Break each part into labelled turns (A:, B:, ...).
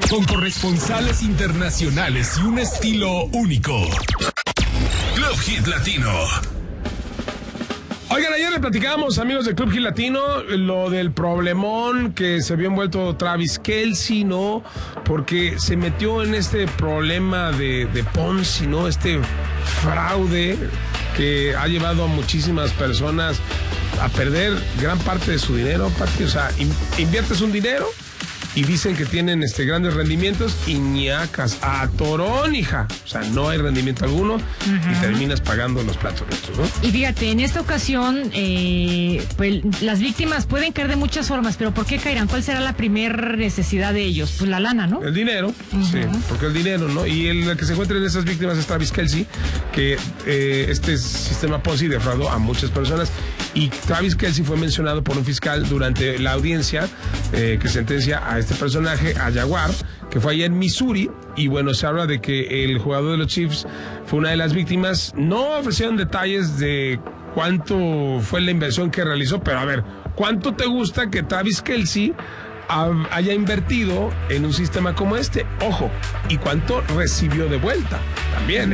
A: Con corresponsales internacionales y un estilo único. Club Hit Latino.
B: Oigan, ayer le platicábamos, amigos de Club Hit Latino, lo del problemón que se vio envuelto Travis Kelce, ¿no? Porque se metió en este problema de Ponzi, ¿no? Este fraude que ha llevado a muchísimas personas a perder gran parte de su dinero. O sea, inviertes un dinero y dicen que tienen grandes rendimientos y ñacas a torón, hija. O sea, no hay rendimiento alguno y terminas pagando los platos rotos, ¿no?
C: Y fíjate, en esta ocasión, pues las víctimas pueden caer de muchas formas, pero ¿por qué caerán? ¿Cuál será la primera necesidad de ellos? Pues la lana, ¿no?
B: El dinero, sí, porque el dinero, ¿no? Y el que se encuentre en esas víctimas es Travis Kelce, que este sistema Ponzi defraudó a muchas personas. Y Travis Kelce fue mencionado por un fiscal durante la audiencia que sentencia a este personaje, a Jaguar, que fue allá en Missouri. Y bueno, se habla de que el jugador de los Chiefs fue una de las víctimas. No ofrecieron detalles de cuánto fue la inversión que realizó, pero a ver, ¿cuánto te gusta que Travis Kelce haya invertido en un sistema como este? Ojo, ¿y cuánto recibió de vuelta? También,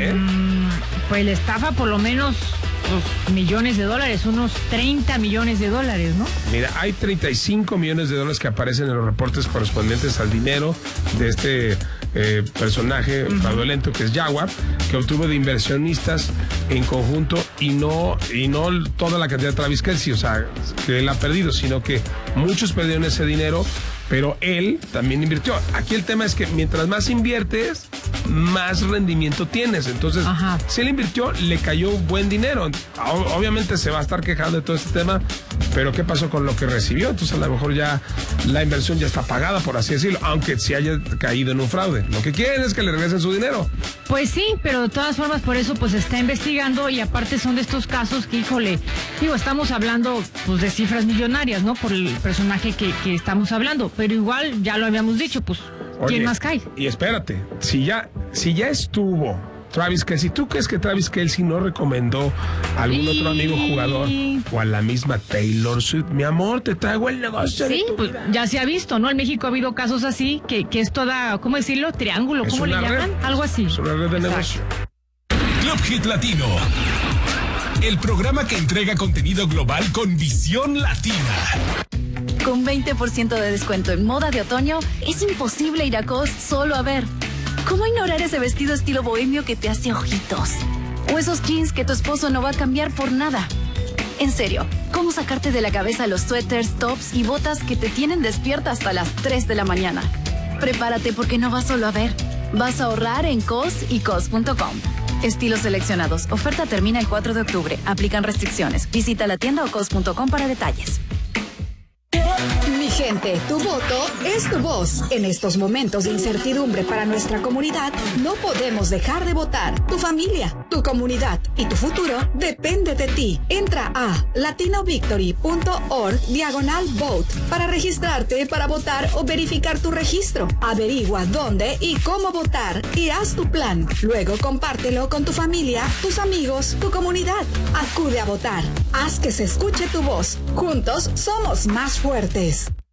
C: Pues la estafa por lo menos millones de dólares, unos 30 millones de dólares, ¿no?
B: Mira, hay 35 millones de dólares que aparecen en los reportes correspondientes al dinero de este personaje fraudulento que es Jaguar, que obtuvo de inversionistas en conjunto y no toda la cantidad de Travis Kelce, o sea, que él ha perdido, sino que muchos perdieron ese dinero, pero él también invirtió. Aquí el tema es que mientras más inviertes, más rendimiento tienes. Entonces, si él invirtió, le cayó buen dinero. Obviamente se va a estar quejando de todo este tema, pero ¿qué pasó con lo que recibió? Entonces, a lo mejor ya la inversión ya está pagada, por así decirlo, aunque sí haya caído en un fraude. Lo que quieren es que le regresen su dinero.
C: Pues sí, pero de todas formas por eso pues se está investigando, y aparte son de estos casos que, híjole, estamos hablando pues de cifras millonarias, ¿no? Por el personaje que estamos hablando, pero igual ya lo habíamos dicho, pues ¿quién más cae?
B: Y espérate, si ya estuvo Travis Kelce, ¿tú crees que Travis Kelce no recomendó a algún otro amigo jugador o a la misma Taylor Swift? Mi amor, te traigo el negocio.
C: Sí, pues ya se ha visto, ¿no? En México ha habido casos así, que es toda, ¿cómo decirlo? Triángulo, ¿cómo le llaman? Algo así.
B: Es una red de negocio.
A: Club Hit Latino, el programa que entrega contenido global con visión latina.
D: Con 20% de descuento en moda de otoño, es imposible ir a COS solo a ver. ¿Cómo ignorar ese vestido estilo bohemio que te hace ojitos? O esos jeans que tu esposo no va a cambiar por nada. En serio, ¿cómo sacarte de la cabeza los suéteres, tops y botas que te tienen despierta hasta las 3 de la mañana? Prepárate porque no vas solo a ver. Vas a ahorrar en COS y COS.com. Estilos seleccionados. Oferta termina el 4 de octubre. Aplican restricciones. Visita la tienda o COS.com para detalles.
E: Mi gente, tu voto es tu voz. En estos momentos de incertidumbre para nuestra comunidad, no podemos dejar de votar. Tu familia, tu comunidad y tu futuro depende de ti. Entra a latinovictory.org/vote para registrarte para votar o verificar tu registro. Averigua dónde y cómo votar y haz tu plan. Luego compártelo con tu familia, tus amigos, tu comunidad. Acude a votar. Haz que se escuche tu voz. Juntos somos más fuertes.